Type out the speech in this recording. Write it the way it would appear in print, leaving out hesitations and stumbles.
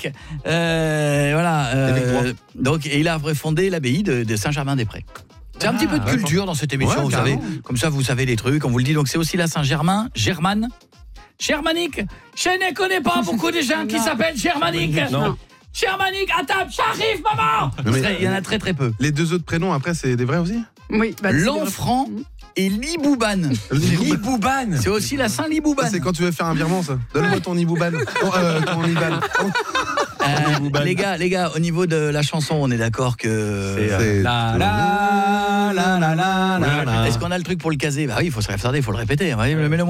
Saint-Germain-des-Prés. Donc, et il a refondé l'abbaye de Saint-Germain-des-Prés. C'est un petit peu de culture dans cette émission, vous savez. Comme ça, vous savez les trucs, on vous le dit. Donc, c'est aussi la Saint-Germain, Germane. Germanique. Je ne connais pas beaucoup de gens qui s'appellent Germanique. Non. Germanique, à table, j'arrive, maman. Il y en a très très peu. Les deux autres prénoms, après, c'est des vrais aussi? Oui. Lanfranc et Libouban. Libouban. C'est aussi la Saint-Libouban. C'est quand tu veux faire un virement, ça. Donne-moi ton Ibouban. Ton Iban. Les gars, au niveau de la chanson, on est d'accord que... C'est... La. Est-ce qu'on a le truc pour le caser? Bah oui, il faut se retarder, il faut le répéter.